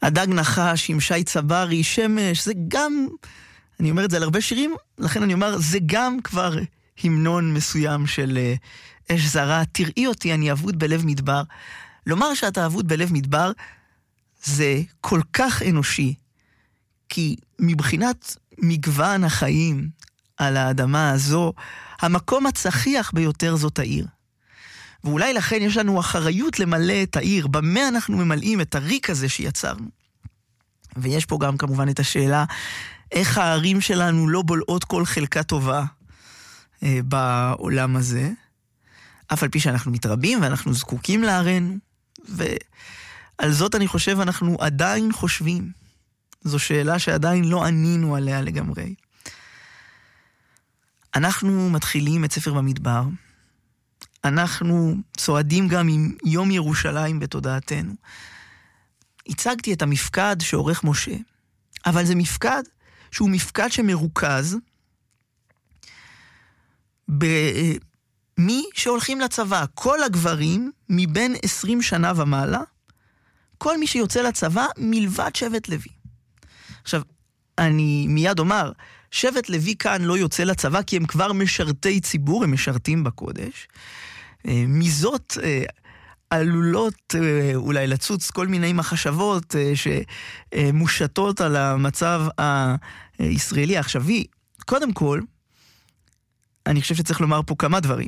הדג נחש עם שי צברי, שמש, זה גם, אני אומר את זה על הרבה שירים, לכן אני אומר, זה גם כבר המנון מסוים של אש זרה. תראי אותי, אני אבוד בלב מדבר. לומר שאתה אבוד בלב מדבר, זה כל כך אנושי, כי מבחינת מגוון החיים על האדמה הזו, המקום הצחיח ביותר זאת העיר. ואולי לכן יש לנו אחריות למלא את העיר, במה אנחנו ממלאים את הריק הזה שיצרנו. ויש פה גם כמובן את השאלה, איך הערים שלנו לא בולעות כל חלקה טובה בעולם הזה, אף על פי שאנחנו מתרבים ואנחנו זקוקים לערינו, ועל זאת אני חושב אנחנו עדיין חושבים. זו שאלה שעדיין לא ענינו עליה לגמרי. אנחנו מתחילים את ספר במדבר, אנחנו צועדים גם עם יום ירושלים בתודעתנו. הצגתי את המפקד שעורך משה, אבל זה מפקד שהוא מפקד שמרוכז במי שהולכים לצבא. כל הגברים מבין 20 שנה ומעלה, כל מי שיוצא לצבא מלבד שבט לוי. עכשיו, אני מיד אומר, שבט לוי כאן לא יוצא לצבא כי הם כבר משרתי ציבור, הם משרתים בקודש. מזאת עלולות אולי לצוץ כל מיני מחשבות שמושתות על המצב הישראלי העכשווי. קודם כל, אני חושב שצריך לומר פה כמה דברים.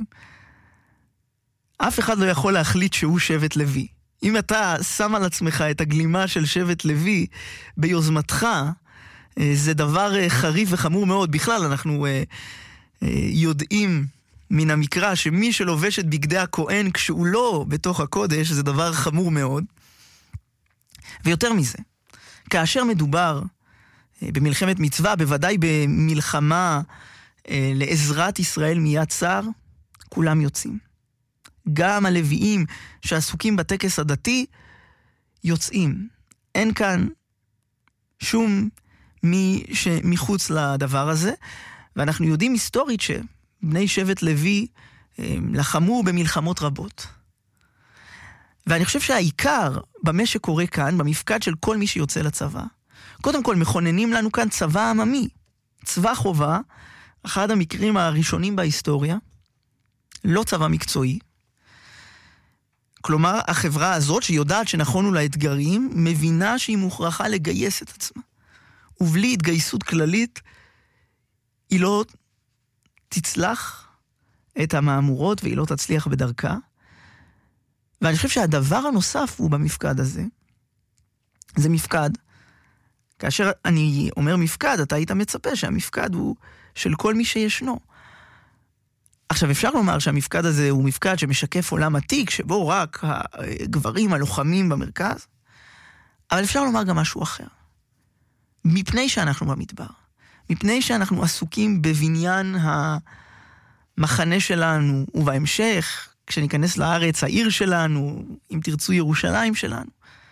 אף אחד לא יכול להחליט שהוא שבט לוי. אם אתה שם על עצמך את הגלימה של שבט לוי ביוזמתך, זה דבר חריף וחמור מאוד. בכלל, אנחנו יודעים מן המקרא שמי שלובש את בגדי הכהן כשהוא לא בתוך הקודש, זה דבר חמור מאוד. ויותר מזה, כאשר מדובר במלחמת מצווה, בוודאי במלחמה לעזרת ישראל מיד צר, כולם יוצאים. גם הלוויים שעסוקים בטקס הדתי יוצאים. אין כאן שום מי שמחוץ לדבר הזה, ואנחנו יודעים היסטורית שבני שבט לוי לחמו במלחמות רבות. ואני חושב שהעיקר במה שקורה כאן, במפקד של כל מי שיוצא לצבא, קודם כל מכוננים לנו כאן צבא עממי, צבא חובה, אחד המקרים הראשונים בהיסטוריה, לא צבא מקצועי. כלומר, החברה הזאת שיודעת שנכונו לאתגרים, מבינה שהיא מוכרחה לגייס את עצמה. ובלי התגייסות כללית, היא לא תצלח את המאמורות והיא לא תצליח בדרכה. ואני חושב שהדבר הנוסף הוא במפקד הזה. זה מפקד. כאשר אני אומר מפקד, אתה היית מצפה שהמפקד הוא של כל מי שישנו. עכשיו אפשר לומר שהמפקד הזה הוא מפקד שמשקף עולם עתיק, שבו רק הגברים הלוחמים במרכז, אבל אפשר לומר גם משהו אחר. מפני שאנחנו במדבר, מפני שאנחנו עסוקים בבניין המחנה שלנו, ובהמשך, כשניכנס לארץ, העיר שלנו, אם תרצו ירושלים שלנו,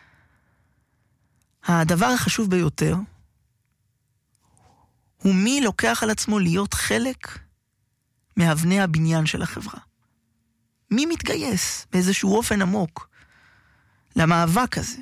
הדבר החשוב ביותר, הוא מי לוקח על עצמו להיות חלק מאבני הבניין של החברה. מי מתגייס באיזשהו אופן עמוק למאבק הזה?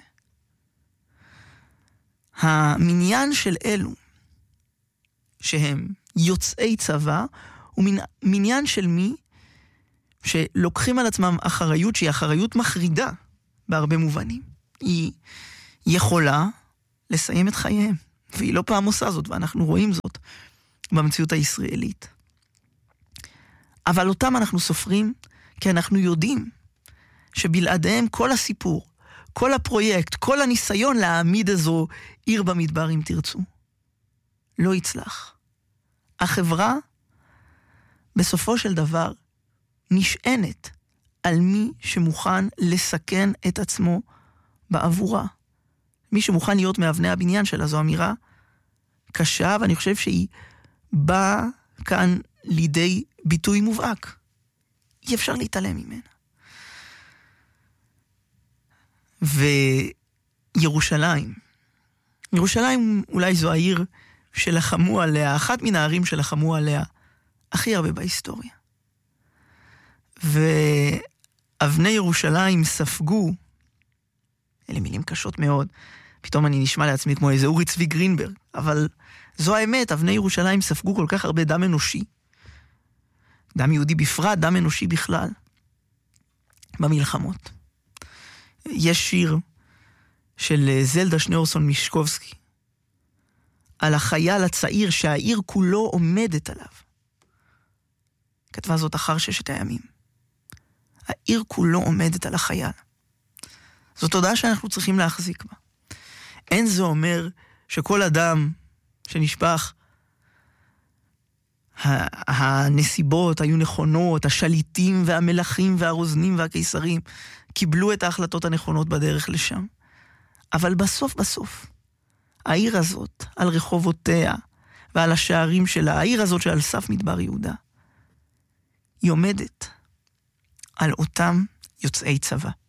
המניין של אלו שהם יוצאי צבא הוא מניין של מי שלוקחים על עצמם אחריות שהיא אחריות מחרידה בהרבה מובנים. היא יכולה לסיים את חייהם, והיא לא פעם עושה זאת, ואנחנו רואים זאת במציאות הישראלית. אבל אותם אנחנו סופרים כי אנחנו יודעים שבלעדיהם כל הסיפור, כל הפרויקט, כל הניסיון להעמיד איזו עיר במדבר אם תרצו, לא יצלח. החברה בסופו של דבר נשענת על מי שמוכן לסכן את עצמו בעבורה. מי שמוכן להיות מאבני הבניין שלה. זו אמירה קשה, ואני חושב שהיא באה כאן לידי ביטוי מובהק. אי אפשר להתעלם ממנה. וירושלים. ירושלים אולי זו העיר שלחמו עליה, אחת מן הערים שלחמו עליה הכי הרבה בהיסטוריה. ואבני ירושלים ספגו, אלה מילים קשות מאוד, פתאום אני נשמע לעצמי כמו איזה אורי צבי גרינברג, אבל זו האמת, אבני ירושלים ספגו כל כך הרבה דם אנושי. דם יהודי בפרט, דם אנושי בכלל. במלחמות. יש שיר של זלדה שניאורסון מישקובסקי, על החייל הצעיר שהעיר כולו עומדת עליו. כתבה זאת אחר 6 הימים. העיר כולו עומדת על החייל. זו תודעה שאנחנו צריכים להחזיק בה. אין זה אומר שכל אדם שנשפך, הנסיבות היו נכונות, השליטים והמלכים והרוזנים והקיסרים קיבלו את ההחלטות הנכונות בדרך לשם. אבל בסוף, העיר הזאת, על רחובותיה ועל השערים שלה, העיר הזאת שעל סף מדבר יהודה, היא עומדת על אותם יוצאי צבא.